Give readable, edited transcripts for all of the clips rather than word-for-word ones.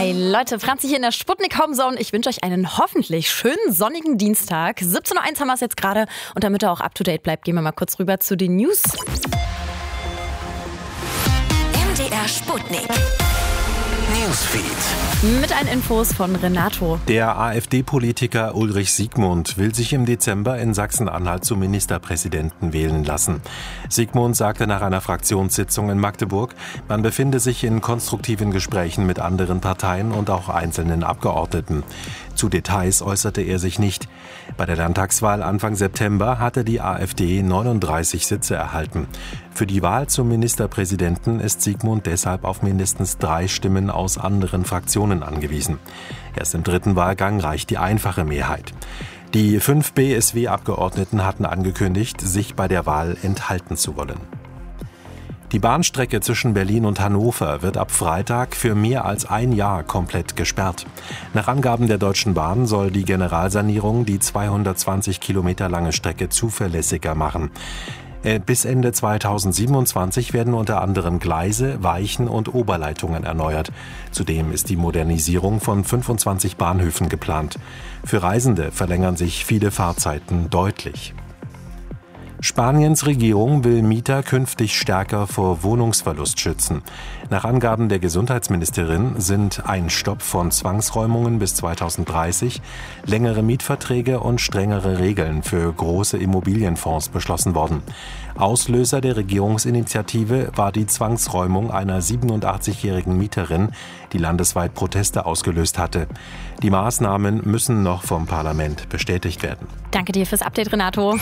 Hi Leute, Franzi hier in der Sputnik Homezone. Ich wünsche euch einen hoffentlich schönen sonnigen Dienstag. 17.01 Uhr haben wir es jetzt gerade. Und damit ihr auch up to date bleibt, gehen wir mal kurz rüber zu den News. MDR Sputnik Newsfeed. Mit allen Infos von Renato. Der AfD-Politiker Ulrich Siegmund will sich im Dezember in Sachsen-Anhalt zum Ministerpräsidenten wählen lassen. Siegmund sagte nach einer Fraktionssitzung in Magdeburg, man befinde sich in konstruktiven Gesprächen mit anderen Parteien und auch einzelnen Abgeordneten. Zu Details äußerte er sich nicht. Bei der Landtagswahl Anfang September hatte die AfD 39 Sitze erhalten. Für die Wahl zum Ministerpräsidenten ist Siegmund deshalb auf mindestens 3 Stimmen aus anderen Fraktionen angewiesen. Erst im dritten Wahlgang reicht die einfache Mehrheit. Die 5 BSW-Abgeordneten hatten angekündigt, sich bei der Wahl enthalten zu wollen. Die Bahnstrecke zwischen Berlin und Hannover wird ab Freitag für mehr als ein Jahr komplett gesperrt. Nach Angaben der Deutschen Bahn soll die Generalsanierung die 220 Kilometer lange Strecke zuverlässiger machen. Bis Ende 2027 werden unter anderem Gleise, Weichen und Oberleitungen erneuert. Zudem ist die Modernisierung von 25 Bahnhöfen geplant. Für Reisende verlängern sich viele Fahrzeiten deutlich. Spaniens Regierung will Mieter künftig stärker vor Wohnungsverlust schützen. Nach Angaben der Gesundheitsministerin sind ein Stopp von Zwangsräumungen bis 2030, längere Mietverträge und strengere Regeln für große Immobilienfonds beschlossen worden. Auslöser der Regierungsinitiative war die Zwangsräumung einer 87-jährigen Mieterin, die landesweit Proteste ausgelöst hatte. Die Maßnahmen müssen noch vom Parlament bestätigt werden. Danke dir fürs Update, Renato.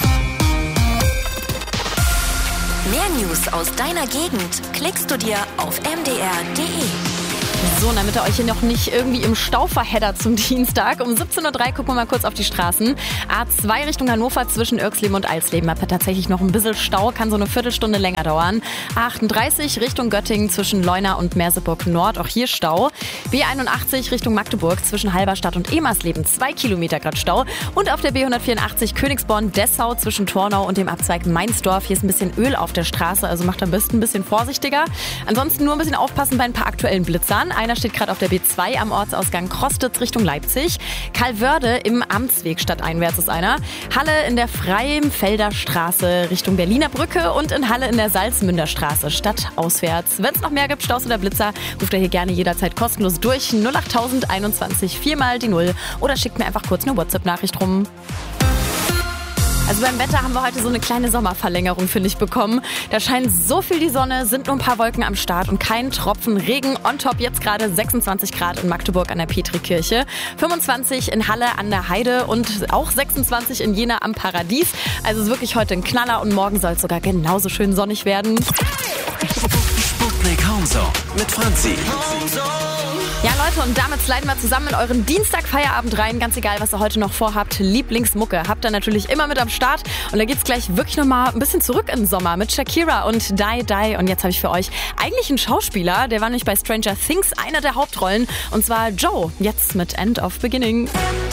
Mehr News aus deiner Gegend klickst du dir auf mdr.de. So, damit ihr euch hier noch nicht irgendwie im Stau verheddert zum Dienstag. Um 17.03 Uhr gucken wir mal kurz auf die Straßen. A2 Richtung Hannover zwischen Irxleben und Eisleben hat tatsächlich noch ein bisschen Stau, kann so eine Viertelstunde länger dauern. A38 Richtung Göttingen zwischen Leuna und Merseburg Nord, auch hier Stau. B81 Richtung Magdeburg zwischen Halberstadt und Emersleben, 2 Kilometer gerade Stau. Und auf der B184 Königsborn-Dessau zwischen Tornau und dem Abzweig Mainzdorf. Hier ist ein bisschen Öl auf der Straße, also macht am besten ein bisschen vorsichtiger. Ansonsten nur ein bisschen aufpassen bei ein paar aktuellen Blitzern. Einer steht gerade auf der B2 am Ortsausgang Krostitz Richtung Leipzig. Kalvörde im Amtsweg stadteinwärts ist einer. Halle in der Freimfelder Straße Richtung Berliner Brücke und in Halle in der Salzmünder Straße stadtauswärts. Wenn es noch mehr gibt, Staus oder Blitzer, ruft ihr hier gerne jederzeit kostenlos durch. 08000 21 4 mal die 0 oder schickt mir einfach kurz eine WhatsApp-Nachricht rum. Also beim Wetter haben wir heute so eine kleine Sommerverlängerung, finde ich, bekommen. Da scheint so viel die Sonne, sind nur ein paar Wolken am Start und kein Tropfen Regen. On top jetzt gerade 26 Grad in Magdeburg an der Petrikirche, 25 in Halle an der Heide und auch 26 in Jena am Paradies. Also es ist wirklich heute ein Knaller und morgen soll es sogar genauso schön sonnig werden. Sputnik Homezone mit Franzi. Ja Leute, und damit sliden wir zusammen in euren Dienstag-Feierabend rein. Ganz egal, was ihr heute noch vorhabt. Lieblingsmucke habt ihr natürlich immer mit am Start. Und da geht's gleich wirklich nochmal ein bisschen zurück in den Sommer mit Shakira und Die Die. Und jetzt habe ich für euch eigentlich einen Schauspieler. Der war nämlich bei Stranger Things einer der Hauptrollen. Und zwar Joe. Jetzt mit End of Beginning.